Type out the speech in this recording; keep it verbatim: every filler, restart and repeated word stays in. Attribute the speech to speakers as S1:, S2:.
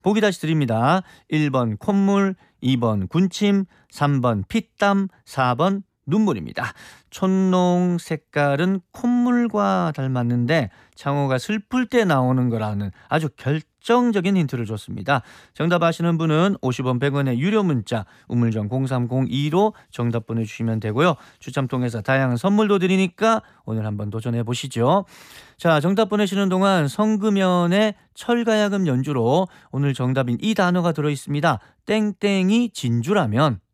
S1: 보기 다시 드립니다. 일 번 콧물, 이 번 군침, 삼 번 피땀, 사 번 눈물입니다. 촛농 색깔은 콧물과 닮았는데 창호가 슬플 때 나오는 거라는 아주 결정적인 힌트를 줬습니다. 정답 아시는 분은 오십 원 백 원의 유료 문자 우물정 공삼공이로 정답 보내주시면 되고요. 추첨 통해서 다양한 선물도 드리니까 오늘 한번 도전해 보시죠. 자, 정답 보내시는 동안 성금연의 철가야금 연주로 오늘 정답인 이 단어가 들어있습니다. 땡땡이 진주라면